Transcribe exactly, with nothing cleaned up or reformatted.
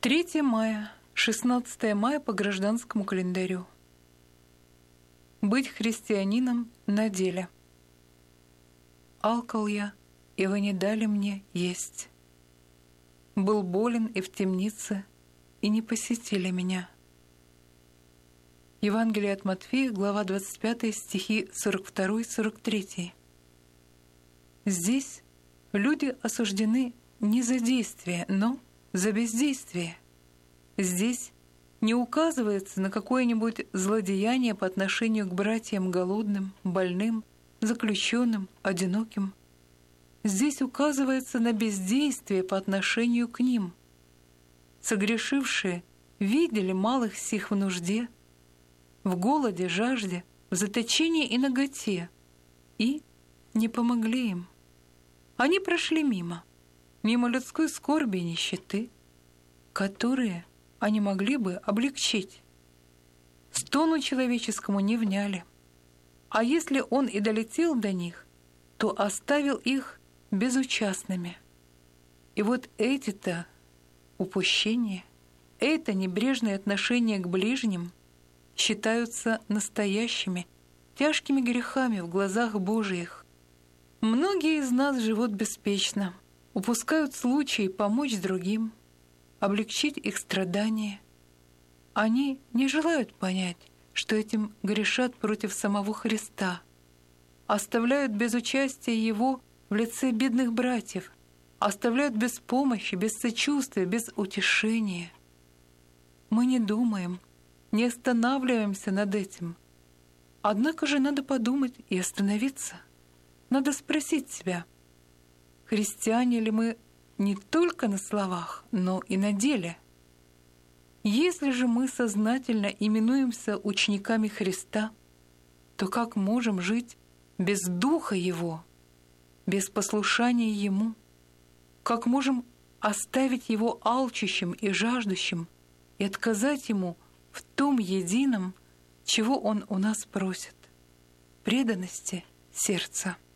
третье мая, шестнадцатое мая по гражданскому календарю. Быть христианином на деле. Алкал я, и вы не дали мне есть. Был болен и в темнице, и не посетили меня. Евангелие от Матфея, глава двадцать пятая, стихи сорок два сорок три. Здесь люди осуждены не за действие, но за бездействие. Здесь не указывается на какое-нибудь злодеяние по отношению к братьям голодным, больным, заключенным, одиноким. Здесь указывается на бездействие по отношению к ним. Согрешившие видели малых сих в нужде, в голоде, жажде, в заточении и наготе, и не помогли им. Они прошли мимо, мимо людской скорби и нищеты, которые они могли бы облегчить. Стону человеческому не вняли. А если он и долетел до них, то оставил их безучастными. И вот эти-то упущения, это небрежное отношение к ближним считаются настоящими, тяжкими грехами в глазах Божиих. Многие из нас живут беспечно, упускают случаи помочь другим, облегчить их страдания. Они не желают понять, что этим грешат против самого Христа, оставляют без участия Его в лице бедных братьев, оставляют без помощи, без сочувствия, без утешения. Мы не думаем, не останавливаемся над этим. Однако же надо подумать и остановиться. Надо спросить себя, христиане ли мы не только на словах, но и на деле? Если же мы сознательно именуемся учениками Христа, то как можем жить без Духа Его, без послушания Ему? Как можем оставить Его алчущим и жаждущим и отказать Ему в том едином, чего Он у нас просит — преданности сердца?